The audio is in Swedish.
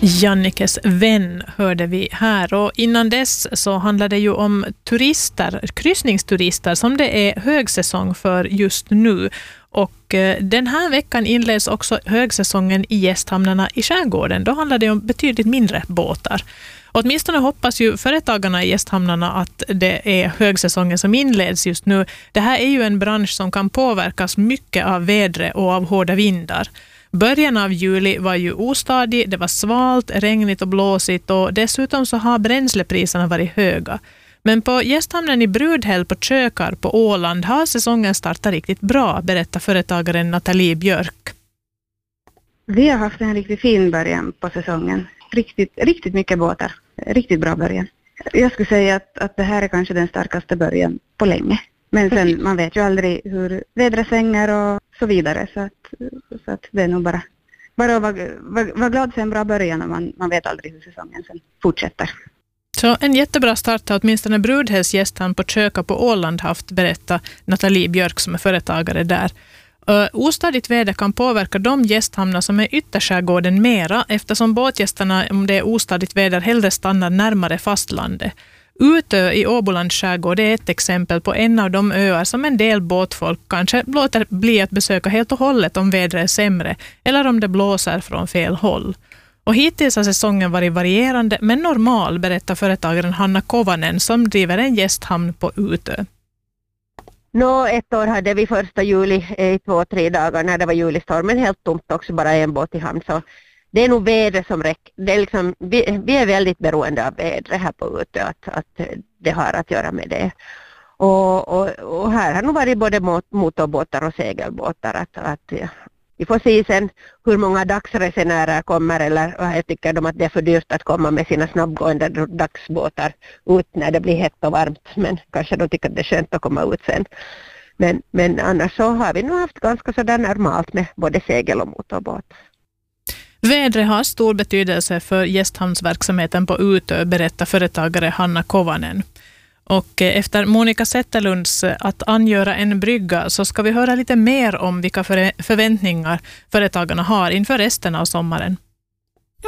Jannikes vän hörde vi här, och innan dess så handlade det ju om turister, kryssningsturister som det är högsäsong för just nu. Och den här veckan inleds också högsäsongen i gästhamnarna i skärgården. Då handlar det om betydligt mindre båtar. Åtminstone hoppas ju företagarna i gästhamnarna att det är högsäsongen som inleds just nu. Det här är ju en bransch som kan påverkas mycket av vädret och av hårda vindar. Början av juli var ju ostadig, det var svalt, regnigt och blåsigt, och dessutom så har bränslepriserna varit höga. Men på gästhamnen i Brudhäll på Kökar på Åland har säsongen startat riktigt bra, berättar företagaren Nathalie Björk. Vi har haft en riktigt fin början på säsongen. Riktigt mycket båtar. Riktigt bra början. Jag skulle säga att det här är kanske den starkaste början på länge. Men sen, man vet ju aldrig hur vädret svänger och så vidare. Så att det är nog bara att vara glad för en bra början, och man vet aldrig hur säsongen sen fortsätter. Så en jättebra start har åtminstone Brudhälls gästhamn på Köka på Åland haft, berättar Nathalie Björk som är företagare där. Ostadigt väder kan påverka de gästhamnar som är ytterskärgården mera, eftersom båtgästerna, om det är ostadigt väder, hellre stannar närmare fastlandet. Utö i Åbolands skärgård är ett exempel på en av de öar som en del båtfolk kanske låter bli att besöka helt och hållet om vädret är sämre eller om det blåser från fel håll. Och hittills har säsongen varit varierande men normal, berättar företagaren Hanna Kovanen som driver en gästhamn på Utö. Ett år hade vi 1 juli i 2-3 dagar när det var julistormen helt tomt, också bara en båt i hamn. Så det är nog vädret som räcker. Det är liksom, vi är väldigt beroende av vädret här på Utö, att det har att göra med det. Och här har nog varit både motorbåtar och segelbåtar. Vi får se sen hur många dagsresenärer kommer, eller jag tycker de att det är för dyrt att komma med sina snabbgående dagsbåtar ut när det blir hett och varmt. Men kanske de tycker att det är skönt att komma ut sen. Men annars så har vi nog haft ganska sådär normalt med både segel och motorbåt. Vädret har stor betydelse för gästhamnsverksamheten på Utö, berättar företagare Hanna Kovanen. Och efter Monica Zetterlunds att angöra en brygga så ska vi höra lite mer om vilka förväntningar företagarna har inför resten av sommaren.